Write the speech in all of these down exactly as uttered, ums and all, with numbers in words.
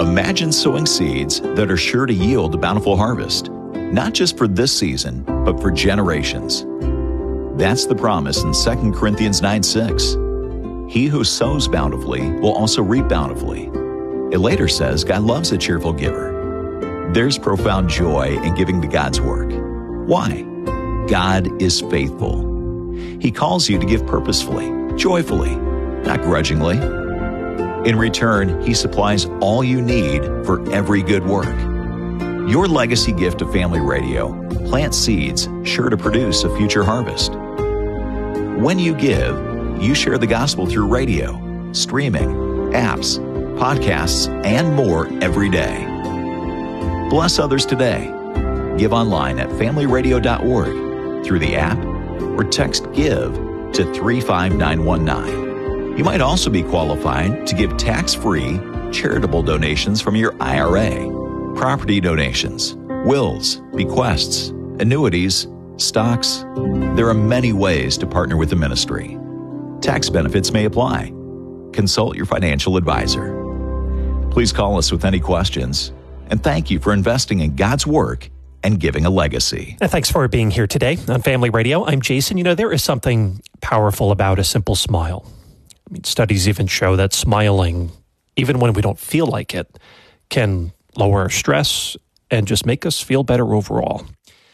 Imagine sowing seeds that are sure to yield a bountiful harvest, not just for this season, but for generations. That's the promise in Second Corinthians nine six. He who sows bountifully will also reap bountifully. It later says God loves a cheerful giver. There's profound joy in giving to God's work. Why? God is faithful. He calls you to give purposefully, joyfully, not grudgingly. In return, He supplies all you need for every good work. Your legacy gift to Family Radio plants seeds sure to produce a future harvest. When you give, you share the gospel through radio, streaming, apps, podcasts, and more every day. Bless others today. Give online at family radio dot org, through the app, or text GIVE to three five nine one nine. You might also be qualified to give tax-free charitable donations from your I R A, property donations, wills, bequests, annuities, stocks. There are many ways to partner with the ministry. Tax benefits may apply. Consult your financial advisor. Please call us with any questions. And thank you for investing in God's work and giving a legacy. And thanks for being here today on Family Radio. I'm Jason. You know, there is something powerful about a simple smile. I mean, studies even show that smiling, even when we don't feel like it, can lower our stress and just make us feel better overall.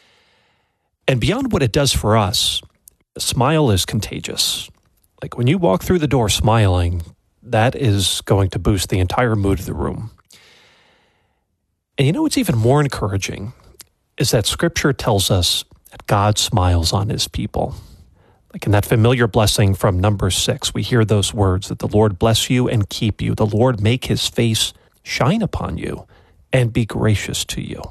And beyond what it does for us, a smile is contagious. Like when you walk through the door smiling, that is going to boost the entire mood of the room. And you know what's even more encouraging is that Scripture tells us that God smiles on His people. Like in that familiar blessing from Numbers six, we hear those words that the Lord bless you and keep you. The Lord make His face shine upon you and be gracious to you.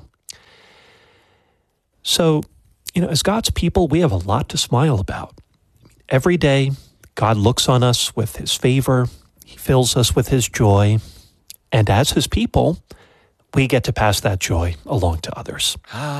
So, you know, as God's people, we have a lot to smile about. Every day, God looks on us with His favor. He fills us with His joy. And as His people, we get to pass that joy along to others.